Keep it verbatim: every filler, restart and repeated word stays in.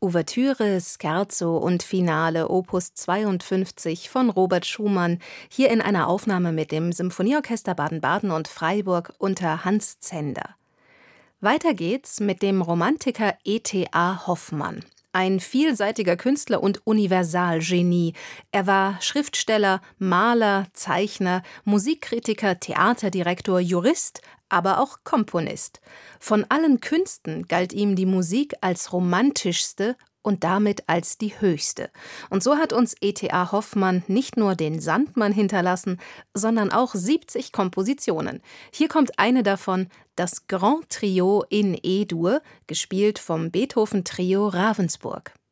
Ouvertüre, Scherzo und Finale Opus zweiundfünfzig von Robert Schumann, hier in einer Aufnahme mit dem Symphonieorchester Baden-Baden und Freiburg unter Hans Zender. Weiter geht's mit dem Romantiker E T A Hoffmann. Ein vielseitiger Künstler und Universalgenie. Er war Schriftsteller, Maler, Zeichner, Musikkritiker, Theaterdirektor, Jurist, aber auch Komponist. Von allen Künsten galt ihm die Musik als romantischste und damit als die höchste. Und so hat uns E T A Hoffmann nicht nur den Sandmann hinterlassen, sondern auch siebzig Kompositionen. Hier kommt eine davon, das Grand Trio in E-Dur, gespielt vom Beethoven-Trio Ravensburg.